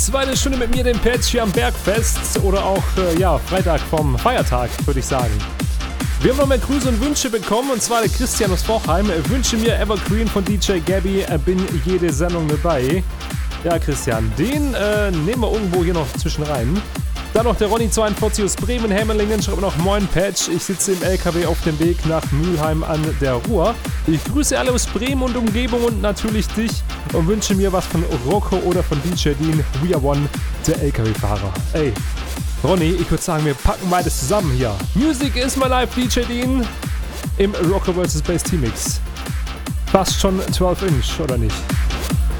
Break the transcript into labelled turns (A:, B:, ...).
A: Zweite Stunde mit mir, dem Patch hier am Bergfest oder auch, Freitag vom Feiertag, würde ich sagen. Wir haben noch mehr Grüße und Wünsche bekommen, und zwar der Christian aus Vorheim. Wünsche mir Evergreen von DJ Gabby, bin jede Sendung dabei. Ja, Christian, den nehmen wir irgendwo hier noch zwischen rein. Dann noch der Ronny42 aus Bremen-Hämmerlingen, schreibt noch: Moin Patch, ich sitze im LKW auf dem Weg nach Mülheim an der Ruhr. Ich grüße alle aus Bremen und Umgebung und natürlich dich und wünsche mir was von Rocco oder von DJ Dean. We are one, der LKW-Fahrer. Ey, Ronny, ich würde sagen, wir packen beides zusammen hier. Music is my life, DJ Dean im Rocco vs. Bass Team Mix. Fast schon 12 Inch, oder nicht?